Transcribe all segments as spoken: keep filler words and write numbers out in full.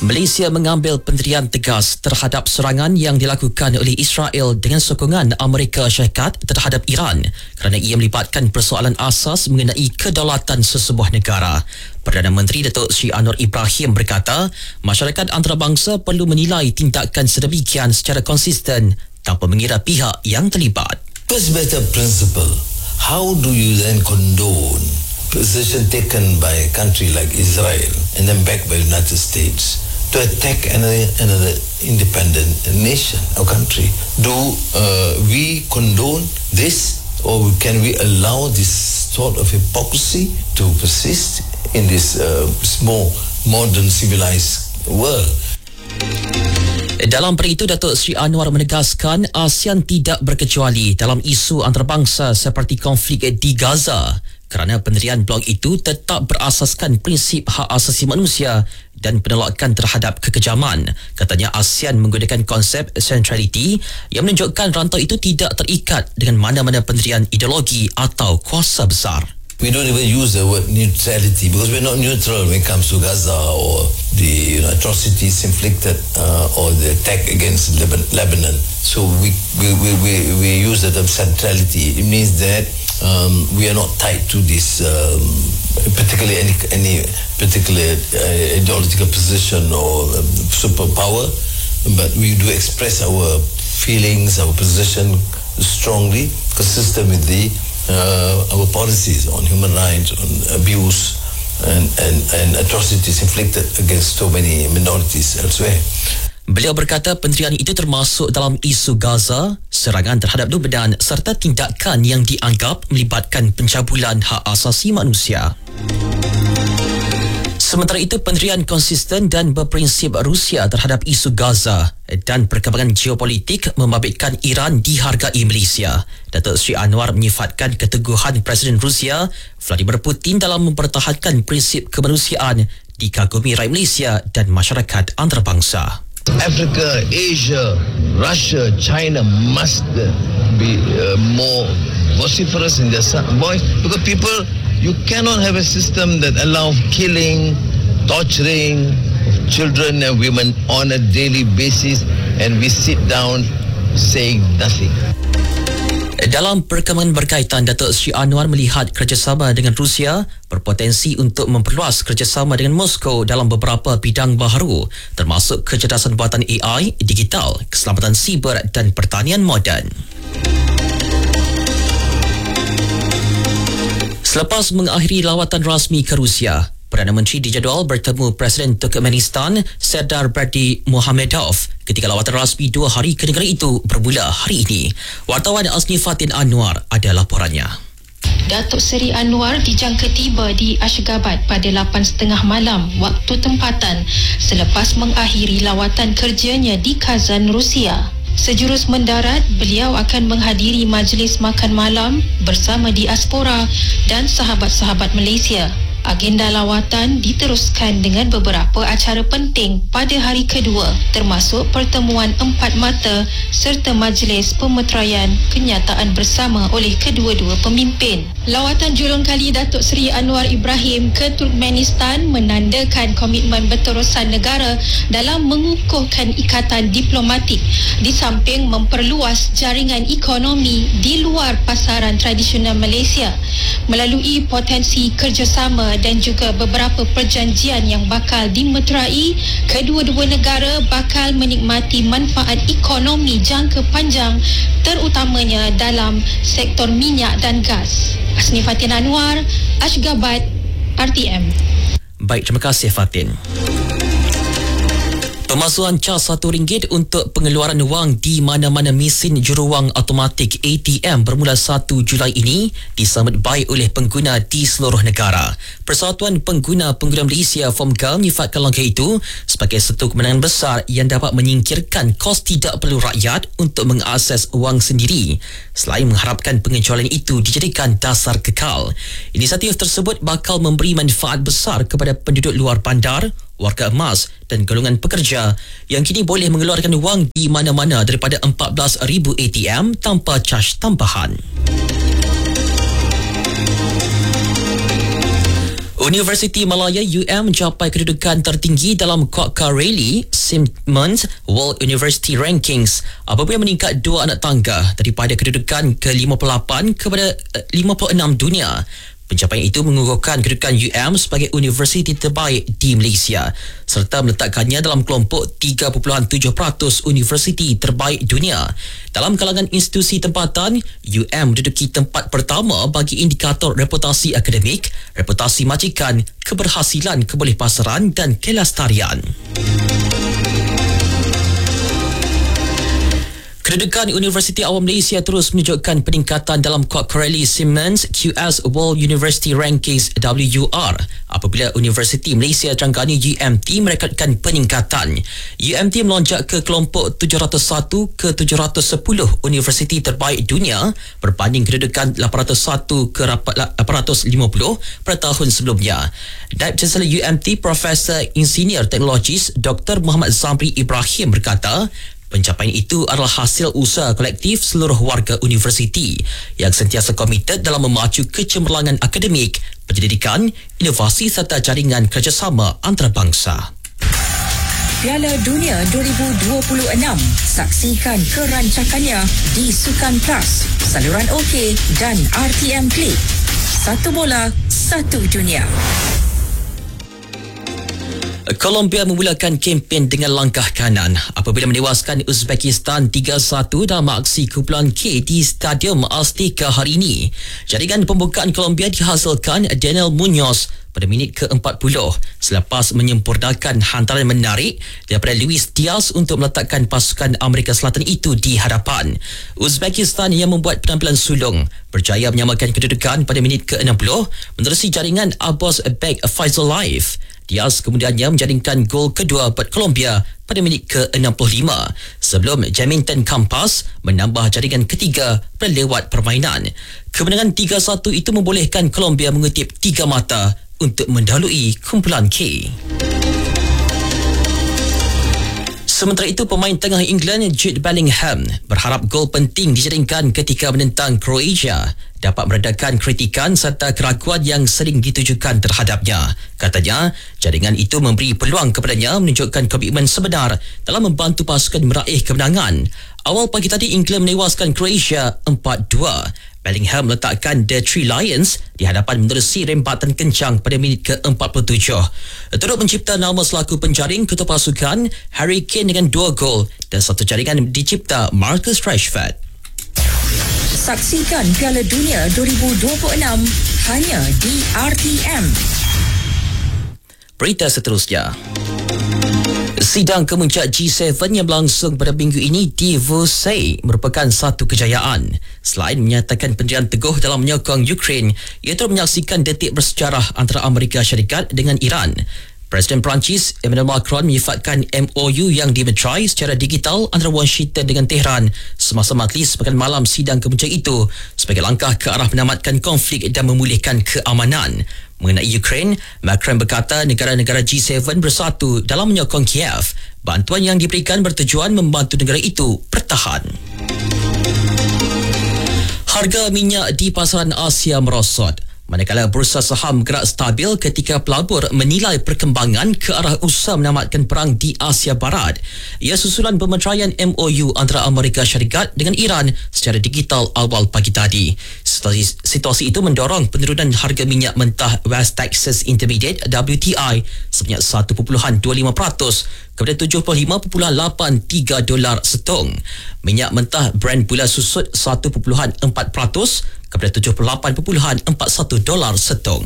Malaysia mengambil pendirian tegas terhadap serangan yang dilakukan oleh Israel dengan sokongan Amerika Syarikat terhadap Iran kerana ia melibatkan persoalan asas mengenai kedaulatan sesebuah negara. Perdana Menteri Datuk Seri Anwar Ibrahim berkata, masyarakat antarabangsa perlu menilai tindakan sedemikian secara konsisten tanpa mengira pihak yang terlibat. First better principle, how do you then condone position taken by a country like Israel and then backed by the United States to attack another, another independent nation or country? Do uh, we condone this, or can we allow this sort of hypocrisy to persist in this uh, small, modern, civilized world? Dalam perkara itu, Datuk Seri Anwar menegaskan ASEAN tidak berkecuali dalam isu antarabangsa seperti konflik di Gaza kerana pendirian blok itu tetap berasaskan prinsip hak asasi manusia dan penolakan terhadap kekejaman. Katanya ASEAN menggunakan konsep centrality yang menunjukkan rantau itu tidak terikat dengan mana-mana pendirian ideologi atau kuasa besar. We don't even use the word neutrality because we're not neutral when it comes to Gaza or the you know, atrocities inflicted uh, or the attack against Lebanon. So we we, we, we, we use the term centrality. It means that um, we are not tied to this um, particularly any, any particular uh, ideological position or um, superpower, but we do express our feelings, our position strongly, consistent with the Uh, our policies on human rights, on abuse and, and, and atrocities inflicted against so many minorities elsewhere. Beliau berkata pendirian itu termasuk dalam isu Gaza, serangan terhadap Lebanon serta tindakan yang dianggap melibatkan pencabulan hak asasi manusia. Sementara itu, pendirian konsisten dan berprinsip Rusia terhadap isu Gaza dan perkembangan geopolitik membabitkan Iran dihargai Malaysia. Datuk Seri Anwar menyifatkan keteguhan Presiden Rusia Vladimir Putin dalam mempertahankan prinsip kemanusiaan dikagumi rakyat Malaysia dan masyarakat antarabangsa. Africa, Asia, Russia, China must be uh, more vociferous in their voice, because people, you cannot have a system that allows killing, torturing of children and women on a daily basis, and we sit down saying nothing. Dalam perkembangan berkaitan, Datuk Seri Anwar melihat kerjasama dengan Rusia berpotensi untuk memperluas kerjasama dengan Moskow dalam beberapa bidang baharu, termasuk kecerdasan buatan A I, digital, keselamatan siber dan pertanian moden. Selepas mengakhiri lawatan rasmi ke Rusia, Perdana Menteri dijadual bertemu Presiden Turkmenistan Serdar Berdi Muhamedov ketika lawatan rasmi dua hari ke negara itu bermula hari ini. Wartawan Asni Fatin Anwar ada laporannya. Datuk Seri Anwar dijangka tiba di Ashgabat pada lapan tiga puluh malam waktu tempatan selepas mengakhiri lawatan kerjanya di Kazan, Rusia. Sejurus mendarat, beliau akan menghadiri majlis makan malam bersama diaspora dan sahabat-sahabat Malaysia. Agenda lawatan diteruskan dengan beberapa acara penting pada hari kedua, termasuk pertemuan empat mata serta majlis pemeteraian kenyataan bersama oleh kedua-dua pemimpin. Lawatan julung kali Datuk Seri Anwar Ibrahim ke Turkmenistan menandakan komitmen berterusan negara dalam mengukuhkan ikatan diplomatik di samping memperluas jaringan ekonomi di luar pasaran tradisional Malaysia melalui potensi kerjasama dan juga beberapa perjanjian yang bakal dimeterai. Kedua-dua negara bakal menikmati manfaat ekonomi jangka panjang, terutamanya dalam sektor minyak dan gas. Asni Fatin Anwar, Ashgabat, R T M. Baik, terima kasih Fatin. Pemalsuan cas satu ringgit untuk pengeluaran wang di mana-mana mesin juruwang automatik A T M bermula satu Julai ini disambut baik oleh pengguna di seluruh negara. Persatuan Pengguna-Pengguna Malaysia FOMGA menyifatkan langkah itu sebagai satu kemenangan besar yang dapat menyingkirkan kos tidak perlu rakyat untuk mengakses wang sendiri, selain mengharapkan pengecualian itu dijadikan dasar kekal. Inisiatif tersebut bakal memberi manfaat besar kepada penduduk luar bandar, warga emas dan golongan pekerja yang kini boleh mengeluarkan wang di mana-mana daripada empat belas ribu A T M tanpa caj tambahan. Universiti Malaya U M mencapai kedudukan tertinggi dalam Quacquarelli Simmons World University Rankings apabila meningkat dua anak tangga daripada kedudukan ke lima puluh lapan kepada lima puluh enam dunia. Pencapaian itu mengukuhkan kedudukan U M sebagai universiti terbaik di Malaysia serta meletakkannya dalam kelompok tiga perpuluhan tujuh peratus universiti terbaik dunia. Dalam kalangan institusi tempatan, U M menduduki tempat pertama bagi indikator reputasi akademik, reputasi majikan, keberhasilan kebolehpasaran dan kelestarian. Kedudukan Universiti Awam Malaysia terus menunjukkan peningkatan dalam Quacquarelli Simmons Q S World University Rankings W U R apabila Universiti Malaysia Terengganu U M T merekodkan peningkatan. U M T melonjak ke kelompok tujuh ratus satu ke tujuh ratus sepuluh universiti terbaik dunia berbanding kedudukan lapan ratus satu ke lapan ratus lima puluh pada tahun sebelumnya. Naib Chancellor U M T Profesor Insinyur Teknologis Doktor Muhammad Zamri Ibrahim berkata, pencapaian itu adalah hasil usaha kolektif seluruh warga universiti yang sentiasa komited dalam memacu kecemerlangan akademik, pendidikan, inovasi serta jaringan kerjasama antarabangsa. Piala Dunia dua ribu dua puluh enam. Saksikan kerancakannya di Sukan Plus, saluran OK dan R T M Click. Satu bola, satu dunia. Colombia memulakan kempen dengan langkah kanan apabila menewaskan Uzbekistan tiga satu dalam aksi kumpulan K di Stadium Azteca hari ini. Jaringan pembukaan Colombia dihasilkan Daniel Munoz pada minit ke empat puluh selepas menyempurnakan hantaran menarik daripada Luis Diaz untuk meletakkan pasukan Amerika Selatan itu di hadapan. Uzbekistan yang membuat penampilan sulung berjaya menyamakan kedudukan pada minit ke enam puluh menerusi jaringan Abbas Bek Faizullayev. Diaz kemudiannya menjaringkan gol kedua buat Colombia pada minit ke enam puluh lima sebelum Jamilton Campas menambah jaringan ketiga pada lewat permainan. Kemenangan tiga satu itu membolehkan Colombia mengutip tiga mata untuk mendahului kumpulan K. Sementara itu, pemain tengah England Jude Bellingham berharap gol penting dijaringkan ketika menentang Croatia dapat meredakan kritikan serta keraguan yang sering ditujukan terhadapnya. Katanya, jaringan itu memberi peluang kepadanya menunjukkan komitmen sebenar dalam membantu pasukan meraih kemenangan. Awal pagi tadi, England menewaskan Croatia empat dua. Bellingham meletakkan The Three Lions di hadapan menerusi rempatan kencang pada minit ke empat puluh tujuh. Turut mencipta nama selaku penjaring ketua pasukan Harry Kane dengan dua gol dan satu jaringan dicipta Marcus Rashford. Saksikan Piala Dunia dua ribu dua puluh enam hanya di R T M. Berita seterusnya. Sidang kemuncak G tujuh yang berlangsung pada minggu ini di Versailles merupakan satu kejayaan. Selain menyatakan pendirian teguh dalam menyokong Ukraine, ia turut menyaksikan detik bersejarah antara Amerika Syarikat dengan Iran. Presiden Perancis Emmanuel Macron menyifatkan M O U yang dimeterai secara digital antara Washington dengan Tehran semasa majlis makan malam sidang kemuncak itu sebagai langkah ke arah menamatkan konflik dan memulihkan keamanan. Mengenai Ukraine, Macron berkata negara-negara G tujuh bersatu dalam menyokong Kiev. Bantuan yang diberikan bertujuan membantu negara itu bertahan. Harga minyak di pasaran Asia merosot, manakala bursa saham bergerak stabil ketika pelabur menilai perkembangan ke arah usaha menamatkan perang di Asia Barat. Ia susulan pemeteraian M O U antara Amerika Syarikat dengan Iran secara digital awal pagi tadi. Situasi, situasi itu mendorong penurunan harga minyak mentah West Texas Intermediate W T I sebanyak satu perpuluhan dua lima peratus kepada tujuh puluh lima perpuluhan lapan tiga dolar setung. Minyak mentah Brent pula susut satu perpuluhan empat peratus kepada tujuh puluh lapan perpuluhan empat satu dolar setung.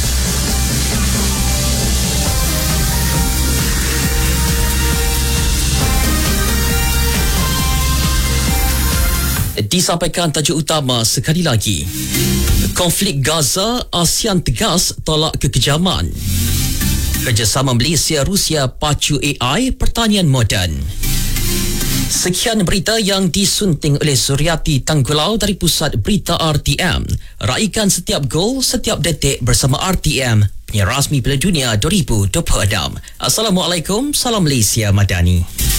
Disampaikan tajuk utama sekali lagi. Konflik Gaza, ASEAN tegas tolak kekejaman. Kerjasama Malaysia-Rusia pacu A I pertanian moden. Sekian berita yang disunting oleh Suryati Tanggulau dari Pusat Berita R T M. Raikan setiap gol, setiap detik bersama R T M, penyiar rasmi Piala Dunia dua ribu dua puluh enam. Assalamualaikum, salam Malaysia Madani.